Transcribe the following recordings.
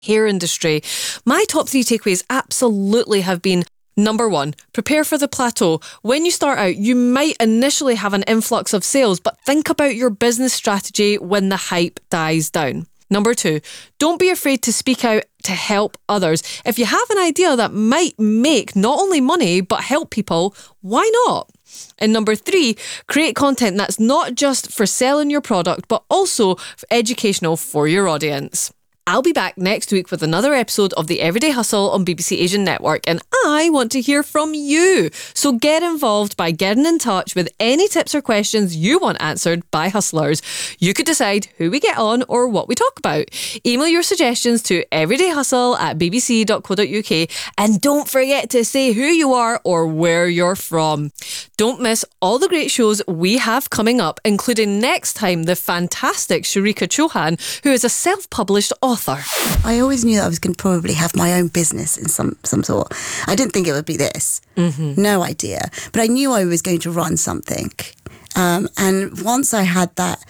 hair industry. My top 3 takeaways absolutely have been: number 1, prepare for the plateau. When you start out, you might initially have an influx of sales, but think about your business strategy when the hype dies down. Number 2, don't be afraid to speak out to help others. If you have an idea that might make not only money, but help people, why not? And number 3, create content that's not just for selling your product, but also educational for your audience. I'll be back next week with another episode of The Everyday Hustle on BBC Asian Network, and I want to hear from you. So get involved by getting in touch with any tips or questions you want answered by hustlers. You could decide who we get on or what we talk about. Email your suggestions to everydayhustle@bbc.co.uk, and don't forget to say who you are or where you're from. Don't miss all the great shows we have coming up, including next time the fantastic Sharika Chauhan, who is a self-published author. I always knew that I was going to probably have my own business in some sort. I didn't think it would be this. No idea. But I knew I was going to run something. And once I had that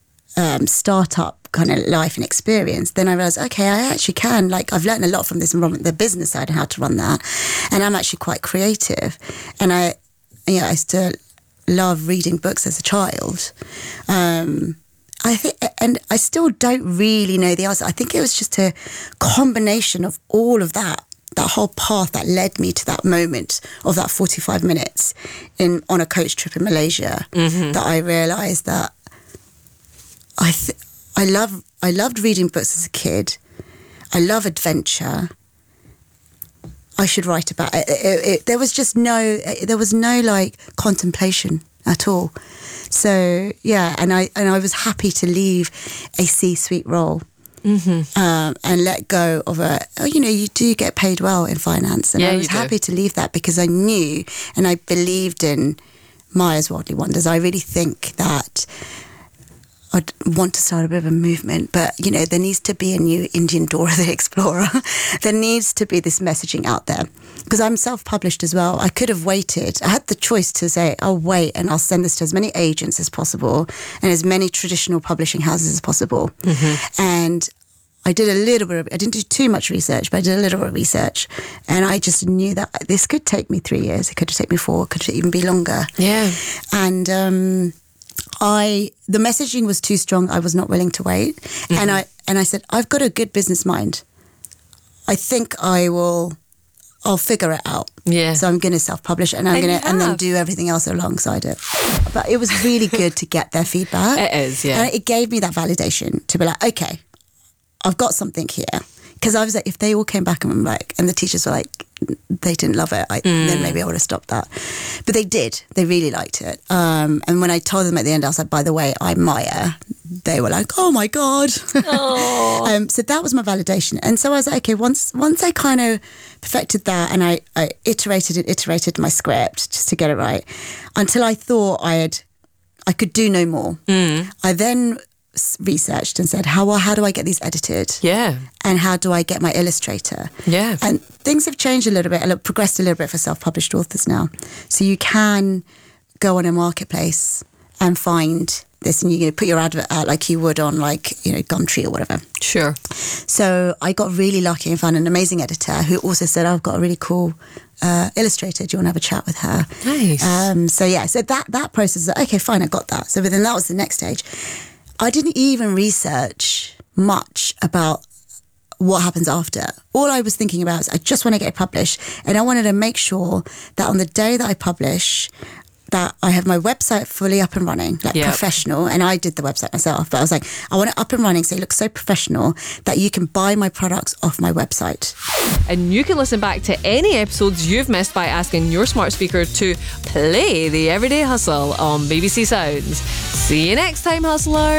startup kind of life and experience, then I realised, okay, I actually can. Like, I've learned a lot from this and the business side and how to run that. And I'm actually quite creative. And I still love reading books as a child. I think, and I still don't really know the answer. I think it was just a combination of all of that whole path that led me to that moment of that 45 minutes on a coach trip in Malaysia, that I realised that I loved reading books as a kid. I love adventure. I should write about it. There was no like contemplation at all. So yeah, and I was happy to leave a C-suite role and let go of you do get paid well in finance, and I was happy to leave that because I knew and I believed in Maya's Worldly Wonders. I really think that I'd want to start a bit of a movement, but there needs to be a new Indian Dora the Explorer. There needs to be this messaging out there, because I'm self-published as well. I could have waited. I had the choice to say, I'll wait and I'll send this to as many agents as possible and as many traditional publishing houses as possible. And I did a little bit I didn't do too much research, but I did a little bit of research, and I just knew that this could take me 3 years. It could take me 4, it could even be longer. Yeah. And the messaging was too strong. I was not willing to wait. And I said, I've got a good business mind. I think I'll figure it out. Yeah. So I'm going to self-publish and and then do everything else alongside it. But it was really good to get their feedback. It is, yeah. And it gave me that validation to be like, okay, I've got something here. Because I was like, if they all came back and were like, and the teachers were like, they didn't love it, then maybe I would have stopped that. But they did. They really liked it. And when I told them at the end, I was like, by the way, I'm Maya. They were like, oh my God. So that was my validation. And so I was like, okay, once I kind of perfected that, and I iterated my script just to get it right, until I thought I could do no more. I then researched and said, how do I get these edited? Yeah. And how do I get my illustrator? Yeah. And things have changed a little bit, progressed a little bit for self-published authors now. So you can go on a marketplace and find this, and you put your advert out like you would on Gumtree or whatever. Sure. So I got really lucky and found an amazing editor who also said, I've got a really cool illustrator. Do you want to have a chat with her? Nice. So that process, okay, fine, I got that. So then that was the next stage. I didn't even research much about what happens after. All I was thinking about is I just want to get it published, and I wanted to make sure that on the day that I publish, that I have my website fully up and running, professional. And I did the website myself, but I was like, I want it up and running so it looks so professional that you can buy my products off my website. And you can listen back to any episodes you've missed by asking your smart speaker to play The Everyday Hustle on BBC Sounds. See you next time, hustlers.